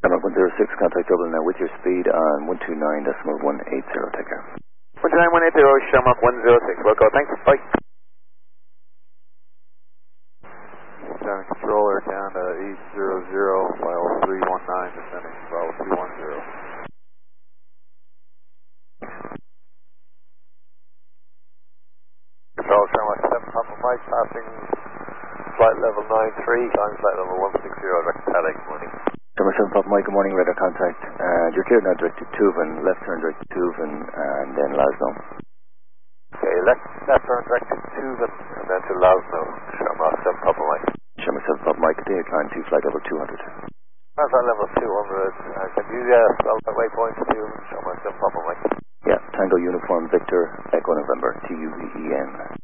Shamrock 106, contact Dublin now with your speed on 129.180, take care. 129.180, Shamrock 106, well go, thanks, bye. Down controller down to 800, file 319, descending, file 310. Control Shamrock 7, Papa Mike, passing flight level 93, climb flight level 160, direct Tally, good morning. Shamrock 7, Papa Mike, good morning, radar contact. You're cleared now direct to Tuvan, left turn direct to Tuvan, and then Lasno. Okay, left turn direct to Tuvan, and then to Lasno, Shamrock 7, Papa Mike. Shamrock 7, Papa Mike, continue climb to flight level 200. Flight level 200, can you spell the waypoint to Tuvan, Shamrock 7, Papa Mike? Yeah, Tango Uniform Victor, Echo November, TUVEN.